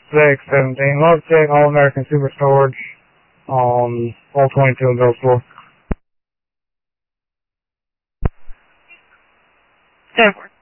617. Lovecheck, All American Super Storage, on all 22 in Bill's floor. 10-4.